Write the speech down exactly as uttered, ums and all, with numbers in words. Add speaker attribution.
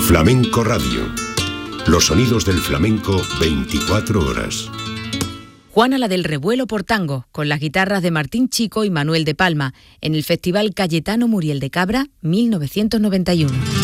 Speaker 1: Flamenco Radio. Los sonidos del flamenco veinticuatro horas.
Speaker 2: Juana la del Revuelo por tango, con las guitarras de Martín Chico y Manuel de Palma, en el Festival Cayetano Muriel de Cabra mil novecientos noventa y uno.